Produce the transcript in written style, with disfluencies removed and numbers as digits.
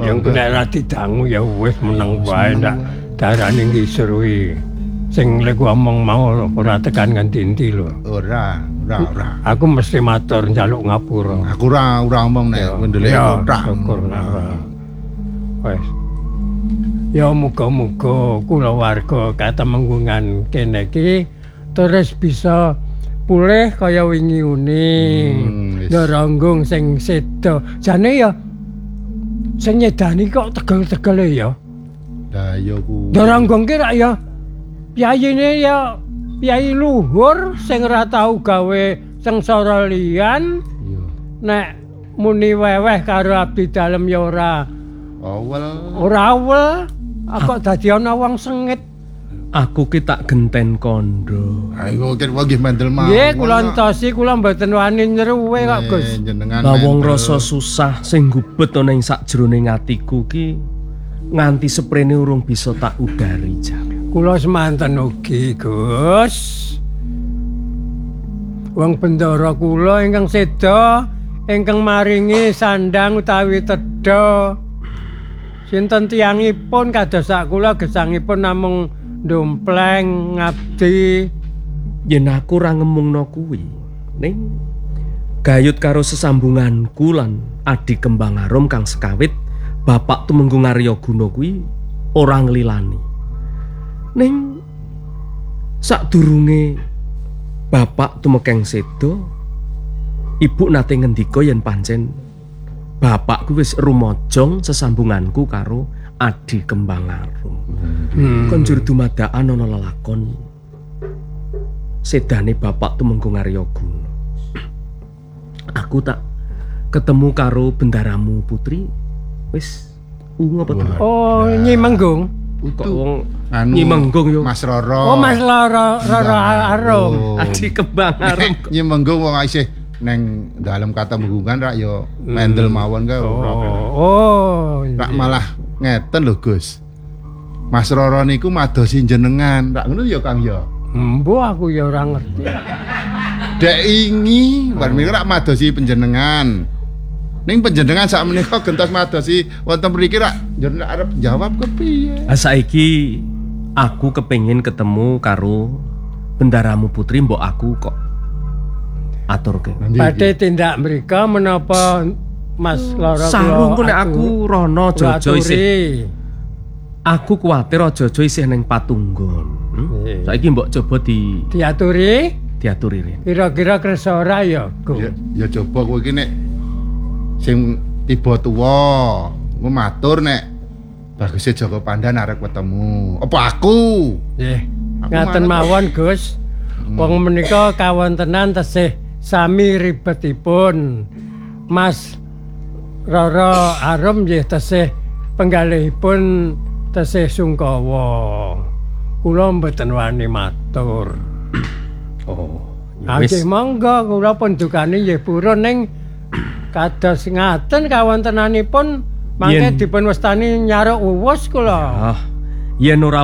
Yang nek ra didangu ya wis meneng wae ndak darane ngisor kuwi. Sing lek ngomong mau ora tekan ngendi-endi lho. Ora. Aku mesti matur njaluk ngapura. Aku ora omong nek ndelek kotak. Syukur wis. Ya muga-muga kulawarga katemenggungan kene iki terus bisa pulih kaya wingi-uni. Ndaranggung sing sedo. Jane ya sing nyedani kok tegel-tegele ya. Lah ya ku. Ndaranggung ki rak ya piyayine ya piyai luhur sing ora tau gawe sengsara liyan. Nek muni weweh karo abdi dalem ya ora awel. Kok dadi ana wong sengit. Aku ki tak genten kondo. Ayo kira nggih mandel mawon. Nggih, kula entosi kula mboten wani nyruwe kok, Gus. Lah wong rasa susah sing gubet ana ing sakjroning atiku ki nganti seprene urung bisa tak udari, Jang. Kula semanten ugi, Gus. Wong bendara kula ingkang seda ingkang maringi sandang utawi tedha. Sinten tiyangipun kados sak kula gesangipun namung ndompleng ngabdi. Yen aku ora ngemungno kuwi, ning gayut karo sesambunganku lan Adi Kembang Arum kang sekawit Bapak Tumenggung Arya Guna kuwi ora nglilani. Ning sadurunge Bapak tumekeng seda, Ibu nate ngendika yen pancen Bapak kuwi wis rumajang sesambunganku karo Adi Kembang Arum. Konjur dumadakan ana lelakon sedane Bapak Tumenggung Arya Guna. Aku tak ketemu karo bendaramu Putri wis apa to? Oh, Nyi Menggung. Kok wong Nyi Menggung yo. Mas Roro. Oh, Mas Roro Arum. Adi Kembang Arum. Nyi Menggung wong isih neng dalam kata menggungan rak yo mendel mawon ka rak malah ngeten lho Gus. Mas Roro niku madosi jenengan rak ngono ya Kang ya. Embo aku ya ora ngerti. Dek ingi bar menika rak madosi panjenengan. Ning panjenengan sak menika gentos madosi wonten mriki rak njenengan arep jawab kepiye? Saiki aku kepengin ketemu karo bendaramu Putri mbok aku kok aturke. Badhe tindak mrika menapa Mas Loro sarung nek aku rono Jojo isih. Aku kuwatir Jojo isih ning Patunggon. Saiki mbok coba diaturi Rin. Kira-kira kersa ora ya, Go? Ya coba kowe iki nek sing tiba tuwa matur nek baguse Joko Pandan arep ketemu. Apa aku? Nggih. Ngaten mawon, Gus. Wong menika kawontenan tesih sami ribetipun. Mas Roro Arum nggih tesih penggalihipun tesih sungkawa. Kula mboten wani matur. Oh, nggih monggo kula pendukane nggih purun ning kados ngaten kawontenanipun mangke dipun wastani nyaruk uwus kula. Yen ora